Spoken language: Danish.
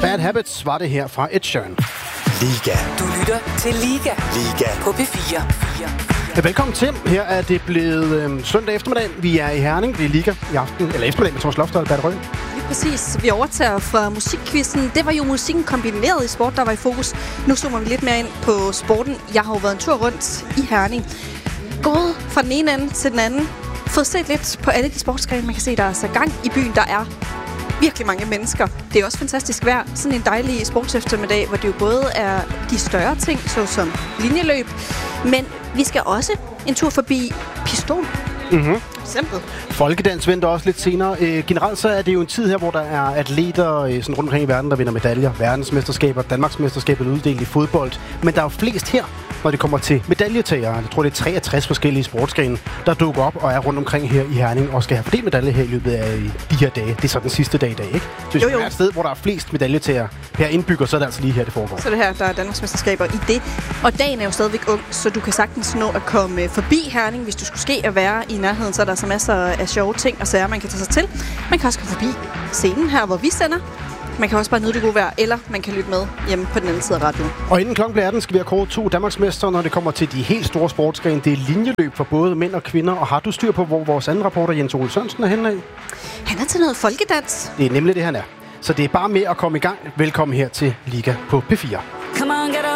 Bad Habits var det her fra Ed Sheeran. Liga. Du lytter til Liga. Liga. På P4. Velkommen til. Her er det blevet søndag eftermiddag. Vi er i Herning. Det er Liga i aften. Eller eftermiddag med Thomas Lofter og Batte Røg. Lige præcis. Vi overtager fra musikquizzen. Det var jo musikken kombineret i sport, der var i fokus. Nu zoomer vi lidt mere ind på sporten. Jeg har jo været en tur rundt i Herning. Gået fra den ene ende til den anden. Fået set lidt på alle de sportsgrene. Man kan se, der er så gang i byen. Der er virkelig mange mennesker. Det er også fantastisk vejr. Sådan en dejlig sportseftermiddag, hvor det jo både er de større ting, såsom linjeløb, men vi skal også en tur forbi pistol. Eksempel. Folkedans venter også lidt senere. Generelt så er det jo en tid her, hvor der er atleter sådan rundt omkring i verden, der vinder medaljer. Verdensmesterskaber, Danmarksmesterskabet uddelt i fodbold. Men der er jo flest her, når det kommer til medaljetagere. Jeg tror, det er 63 forskellige sportsgrene, der dukker op og er rundt omkring her i Herning og skal have fordelt medalje her i løbet af de her dage. Det er så den sidste dag i dag, ikke? Så hvis man er et sted, hvor der er flest medaljetagere per indbygger, så er det altså lige her, det foregår. Så det her, der er Danmarksmesterskaber i det. Og dagen er jo stadigvæk ung, så du kan sagtens nå at komme forbi Herning, hvis du skulle ske at være i nærheden. Så er der så masser af sjove ting og sager, man kan tage sig til. Man kan også komme forbi scenen her, hvor vi sender. Man kan også bare nyde det gode vejr, eller man kan lytte med hjemme på den anden side af radioen. Og inden klokken bliver 18, skal vi have kåret 2 Danmarksmestre, når det kommer til de helt store sportsgrene. Det er linjeløb for både mænd og kvinder. Og har du styr på, hvor vores anden reporter Jens Ole Sørensen er henne af? Han er til noget folkedans. Det er nemlig det, han er. Så det er bare med at komme i gang. Velkommen her til Liga på P4.